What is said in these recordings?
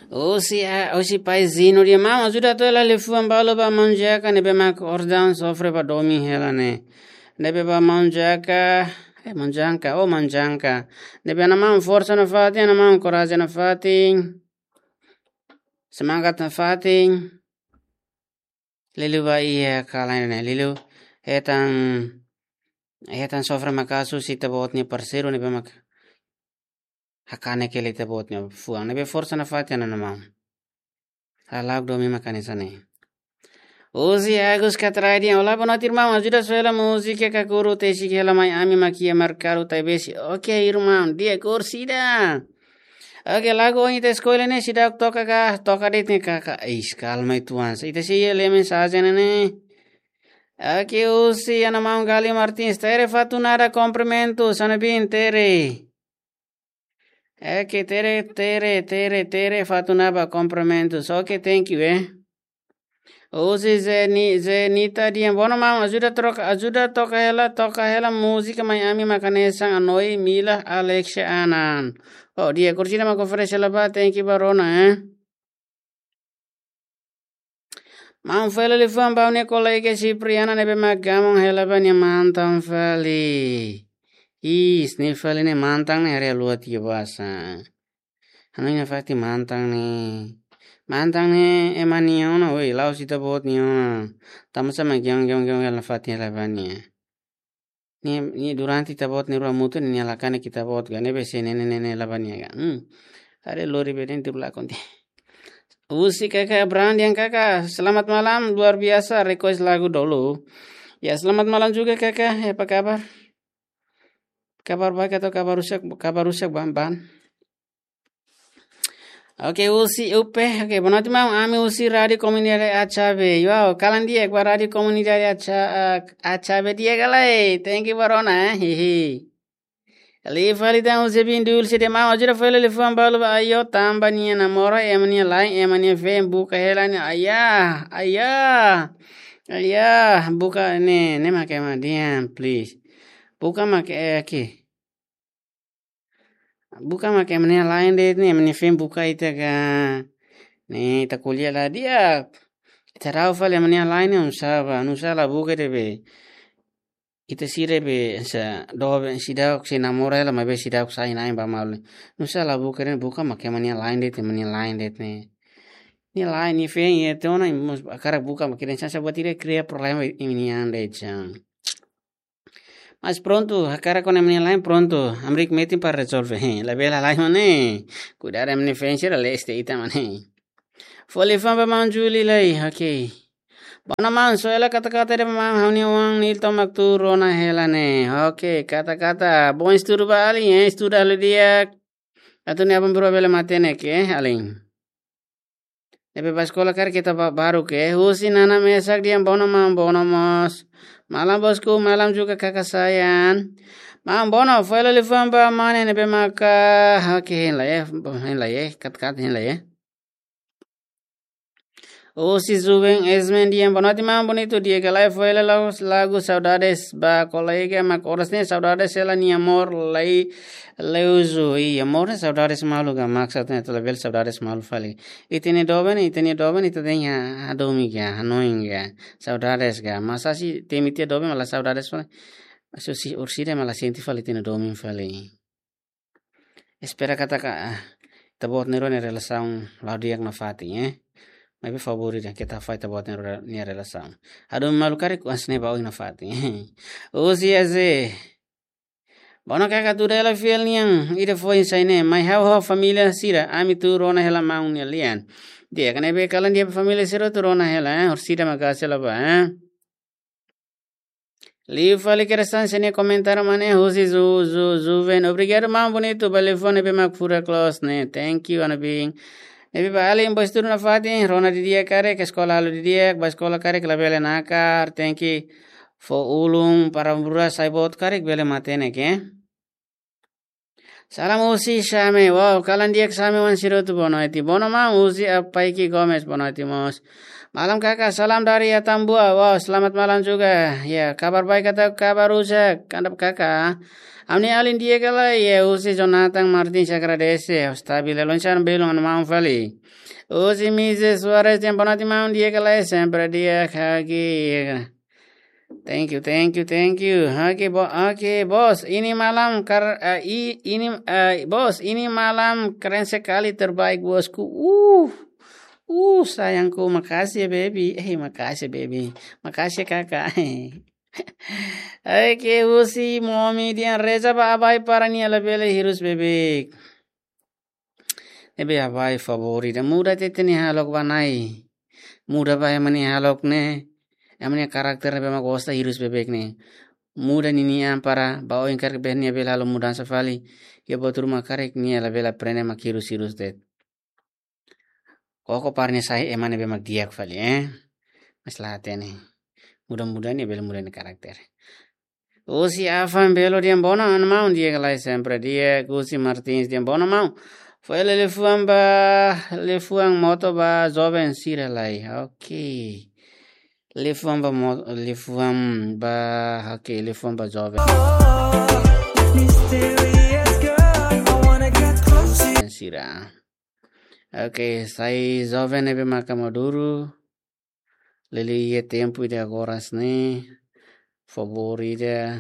O si paesino di mamma, giurato la le fu un ballo ba mangiaca, ne bema ordan soffre ba domi helane. Ne beba mangiaca, mangianca, o mangianca. Ne bena man forza na fati, na man coraggio na fati. Semangat na fati. Lilu ba iya kalane, lilu. Etan sofra makasu si tabot ni parceiro ne bema hakane ke le tabot ni fuang. Ne be forza na fati na mam. Halag domi makane sane. Uzi agus katraidi ola bonatir mama juda suela musike kakuru tesi kela mai ami makia markaru tai besi. Oke irmão dia corsida. Oke lago ite escola ne sida toka detne kaka. Is calma tuan. Ite si ele mensagem ne. Oke usi ana mam gali Martins tere fatunara cumprimentos anabin tere. Oke tere fatunaba cumprimentos. Oke thank you Uzi zenita dia bono mam ajuda toka hela música Miami makanesa anoi Mila Alexia Anan. Oh dia kurcina ma conferência lá thank you barona Mam fele li fan baune kolega Cipriana nebe magamong hela banya mantam fali. Is ni fali ne mantang ne area luat ya basa. Hanoina fati mantang ne. Mantang ne emaniona oi lau sita bot niona. Tamasa magyong hela fati hela banya. Ni durante tabot ni mutu ni alakane kita bot ga nebe se nene labanya ga. Are lori beden tibla konti. Usi kakak Brand yang kakak, selamat malam, luar biasa request lagu dulu. Ya selamat malam juga kakak, apa kabar? Kabar baik atau kabar rusak ban? Oke usi upe, oke bonati mau ami usi radio komunidade acabe. Wow, kalian dia kwa radio komunidade acabe dia galai. Thank you barona hihi. Ali fali dan usi bindul sede mau ajura fali le fam balu ayo tamba ni namora emani lain emani fem buka helani ayah buka ne make madian please. Buka make buka make emani lain de ne emani fem buka itaga. Ne ita kuliah lah dia. Ita fali emani lain nusala buka debe. Ita sire be sa dobe sidak si namora la mabe sidak sa inain ba maule nusa la buka make mania lain det ne ni lain ni fe ye tona mus akara buka make den sa buat crea problema ini ande jang mas pronto akara con mania lain pronto amrik meeting para resolve la bela lain mane cuidar mani fencer la este ita mane foli famba manjuli lai okay Bona man soela kata-kata de mam hauni wang nil tomak tu rona helane. Oke, kata-kata. Bon isturu bali isturu alu dia. Atau ni apa buru bela matene ke aling. Ebe baskola kar kita baru ke. Husi nana mesak dia bona mos. Malam bosku, malam juga kakak sayan. Mam bono foela li famba mane nebe maka. Oke, hen la ye, kata-kata hen la ye. Si Zuben Esmen dia bonati mam bonito dia galai foi lagu saudades ba colega mak orasne saudades ela ni amor leuzo e amor saudades malu ga maksudnya itu level saudades malu fali itene doben itu denya adomi ga annoying ga saudades ga masa si temitia doben malah saudades fali si urside malah senti fali itene domin fali espera kata tabot nero ne relação laudiak na fati Maybe favorite kita fight about ni relação. Ado malukari ku asne bau ina fati. Usi aze. Bono kaka tu dela fiel niang ida foi saine mai how família sira ami tu rona hela maun lian. Dia kana be kalan dia família sira tu rona hela or sira magasela ba. Liu fali keresan sene comentar mane husi zuven obrigado mam bonito telefone be mak pura close ne. Thank you ana being Ebi bali imbo na fati rona di dia kare ke sekolah lu di dia ba sekolah kare ke labele nakar thank you for ulung para bura saibot kare bele matene ke Salam usi Shame. Wow, kalian dia Shame 102 bono iti. Bono ma usi Paiki Gomez bono iti mos. Malam kakak, salam dari Atambua. Wow, selamat malam juga. Ya, kabar baik atau kabar rusak? Kandap kakak. Amni alin dia kala ya usi Jonathan Martin Sagradese. Stabile loncan belum mau fali. Usi Mise Suarez yang bono iti mau dia kala sempre dia kaki. Thank you. Oke, bos. Ini malam bos, ini malam keren sekali terbaik bosku. Sayangku, makasih ya baby. Makasih baby. Makasih kakak. Oke, usi mommy dia reza ba abai parani ala bele hirus bebek. Ebe abai favorita. Muda teteni halok banai. Muda ba mani halok ne. Amanya karakter be magosta hirus bebek ne. Muda nini ampara bao ingkar behni bela halo muda safali. Ya botur makarek ni ala bela prene makirus hirus det. Koko parne sai emane be magdiak fali Maslahate ne. Muda-muda ni bela muda ni karakter. Usi afan belo dia bono an mau dia galai sempre dia Gusi Martins dia bono mau. Foi le fuang moto ba jovem sira lai. Okay. Lefuang ba jovem. Sira. Okay, sai jovem ebe makamaduru. Lili ye tempo de agora ne. Favorita.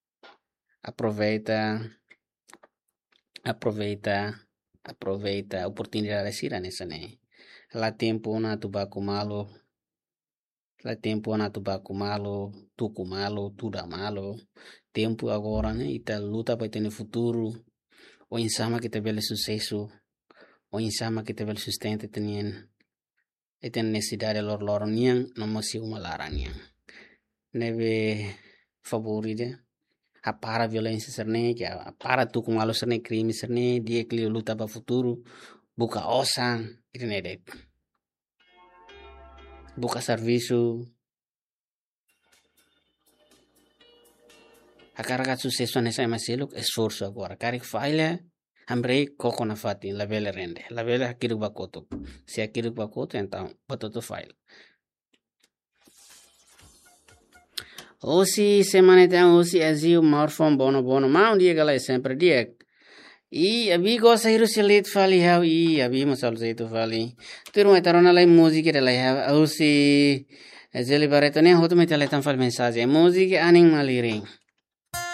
Aproveita oportunidade sira nessa ne. La tempo na tubaco malo. La tempo na tubaco malo, tuco malo, tudo malo. Tempo agora, né? Ita luta para ter no futuro. O insama que teve sucesso. O insama que teve sustento tenien. E ten necessidade lor niang, não mosi uma lara niang. Neve favorite. A para violência serne, que a para tuco malo serne crime serne, dia que luta para futuro. Buka osang, itu nedet. Buka serviço. A carga sucesso nessa masiluk esforço agora. Carik falha, ambrei coco na fati, la vela rende. La vela aquilo bacoto. Se aquilo bacoto, então, batoto falha. Osi semana tem osi azio morfom bono ma um dia galera sempre dia. E abi gosta hiru selit fali hau abi masal zaitu fali. Turma tarona lai música de lai hau osi zeli baretone hotu metaletan fal mensagem. Música aning maliring.